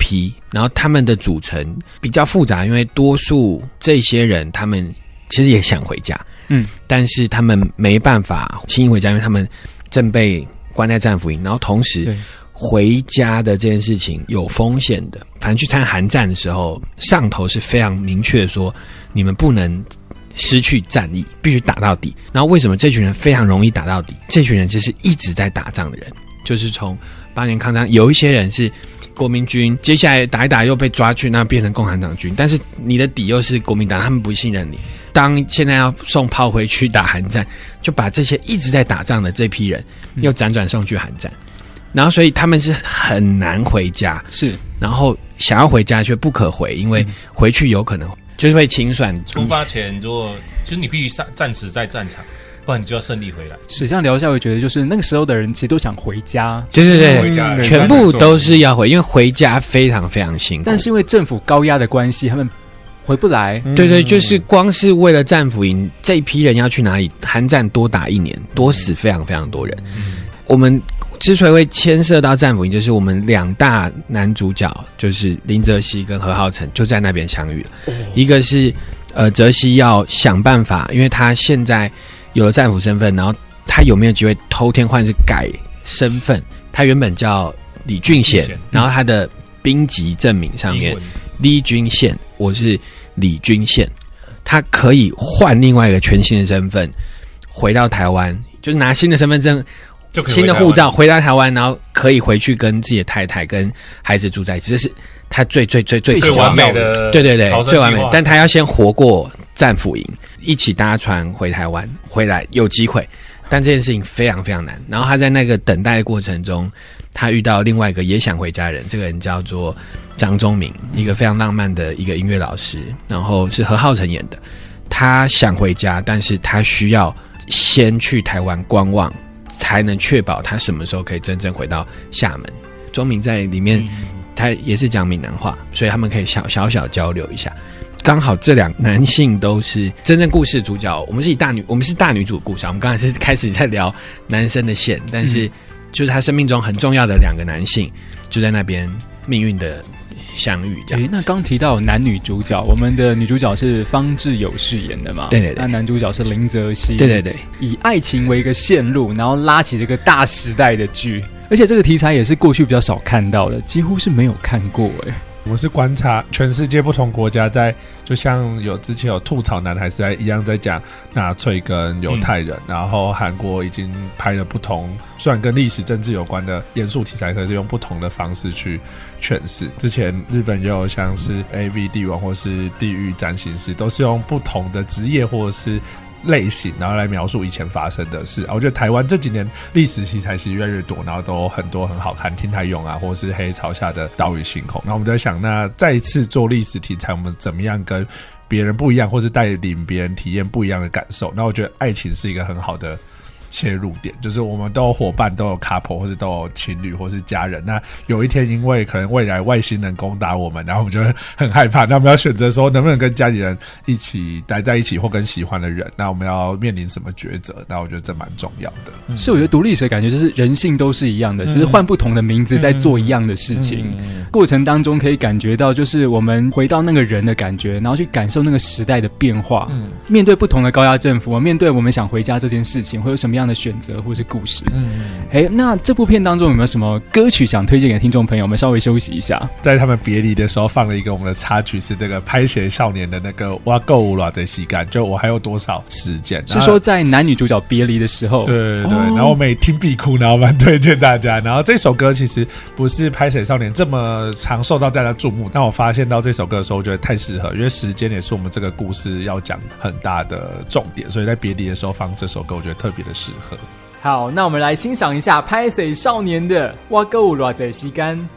批，然后他们的组成比较复杂，因为多数这些人他们其实也想回家，但是他们没办法轻易回家，因为他们正被关在战俘营，然后同时回家的这件事情有风险的。反正去参韩战的时候，上头是非常明确的说，你们不能失去战意，必须打到底。然后为什么这群人非常容易打到底？这群人就是一直在打仗的人，就是从8年抗战，有一些人是国民军，接下来打一打又被抓去，那变成共产党军，但是你的底又是国民党，他们不信任你。当现在要送炮回去打韩战，就把这些一直在打仗的这批人又辗转送去韩战，然后所以他们是很难回家， 是， 然后想要回家却不可回，因为回去有可能就是会清算。 出发前如果就是你必须战死在战场，不然你就要胜利回来。 是这样聊下会觉得，就是那个时候的人其实都想回家， 对回家全部都是要回，因为回家非常非常辛苦。 但是因为政府高压的关系，他们回不来。 对，就是光是为了战俘营这一批人要去哪里，韩战多打1年，多死非常非常多人。我们之所以会牵涉到战俘营，就是我们2大男主角，就是林哲熹跟何浩晨就在那边相遇了。一个是哲熹要想办法，因为他现在有了战俘身份，然后他有没有机会偷天换日改身份？他原本叫李俊贤，然后他的兵籍证明上面李君宪，我是李君宪，他可以换另外一个全新的身份回到台湾，就是拿新的身份证、新的护照回到台湾，然后可以回去跟自己的太太跟孩子住在一起，这是他最完美的， 对，最完美。但他要先活过战俘营，一起搭船回台湾，回来有机会。但这件事情非常非常难。然后他在那个等待的过程中，他遇到另外一个也想回家的人，这个人叫做张忠明，一个非常浪漫的一个音乐老师，然后是何浩晨演的。他想回家，但是他需要先去台湾观望，才能确保他什么时候可以真正回到厦门。忠明在里面他也是讲闽南话，所以他们可以小交流一下。刚好这2男性都是真正故事主角，我们是大女主的故事，我们刚才是开始在聊男生的线，但是就是他生命中很重要的2个男性就在那边命运的相遇这样子。 那刚提到男女主角，我们的女主角是方志友饰演的嘛？ 对， 那男主角是林哲熹。 对， 以爱情为一个线路，然后拉起这个大时代的剧，而且这个题材也是过去比较少看到的，几乎是没有看过我们是观察全世界不同国家在，就像之前有吐槽男孩子一样在讲纳粹跟犹太人，然后韩国已经拍了不同，虽然跟历史政治有关的严肃题材，可是用不同的方式去诠释。之前日本也有像是 AV 帝王或是地狱占星师，都是用不同的职业或者是类型，然后来描述以前发生的事。我觉得台湾这几年历史题材其实越来越多，然后都很多很好看，听台勇啊，或是黑潮下的岛屿星空。然后我们就在想，那再一次做历史题材，我们怎么样跟别人不一样，或是带领别人体验不一样的感受？那我觉得爱情是一个很好的切入点，就是我们都有伙伴，都有 couple 或是都有情侣或是家人，那有一天因为可能未来外星人攻打我们，然后我们就会很害怕，那我们要选择说能不能跟家里人一起待在一起，或跟喜欢的人，那我们要面临什么抉择？那我觉得这蛮重要的。 是我觉得读历史的感觉就是人性都是一样的，只是换不同的名字在做一样的事情，过程当中可以感觉到就是我们回到那个人的感觉，然后去感受那个时代的变化，面对不同的高压政府，面对我们想回家这件事情会有什么样的选择或是故事。那这部片当中有没有什么歌曲想推荐给听众朋友？我们稍微休息一下。 在他们别离的时候放了一个我们的插曲，是这个拍写少年的那个我够了的时间，就我还有多少时间， 是说在男女主角别离的时候。 对，然后我们也听必哭，然后蛮推荐大家。然后这首歌其实不是拍写少年这么常受到大家注目，但我发现到这首歌的时候我觉得太适合，因为时间也是我们这个故事要讲很大的重点，所以在别离的时候放这首歌我觉得特别的适合。 好，那我们来欣赏一下拍谁少年的我还有多少时间。